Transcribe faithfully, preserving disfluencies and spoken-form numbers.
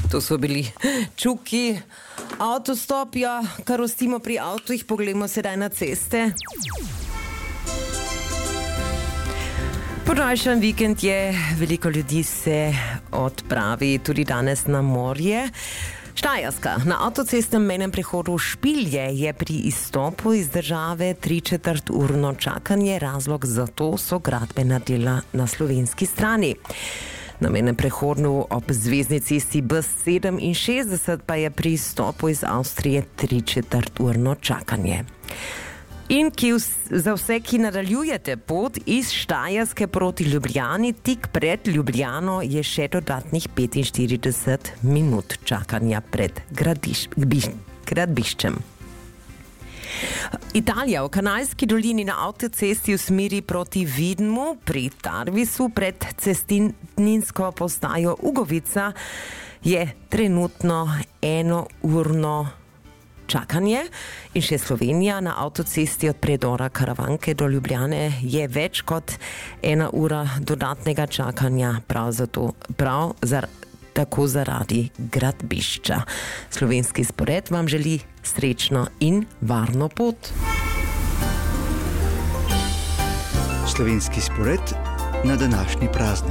To so bili Čuki, avtostop, ja, kar ostimo pri avtojih, poglejmo sedaj na ceste. Podaljšan vikend je, veliko ljudi se odpravi tudi danes na morje. Štajerska, na avtocestnem mejnem prehodu Špilje je pri izstopu iz države tri četrt urno čakanje, razlog za to so gradbena dela na slovenski strani. Na mejnem prehodu ob zvezni cesti B sedeminšestdeset pa je pri izstopu iz Avstrije tri četrt urno čakanje. In ki za vse, ki nadaljujete pot iz Štajerske proti Ljubljani, tik pred Ljubljano je še dodatnih petinštirideset minut čakanja pred gradiš, gbiš, gradbiščem. Italija, v Kanalski dolini na avtocesti v smeri proti Vidmu pri Tarvisu pred cestninsko postajo Ugovica je trenutno enourno čakanje. In še Slovenija, na avtocesti od predora Karavanke do Ljubljane je več kot ena ura dodatnega čakanja, prav zato, prav zaradi tako zaradi gradbišča. Slovenski spored vam želi srečno in varno pot. Slovenski spored na današnji praznik.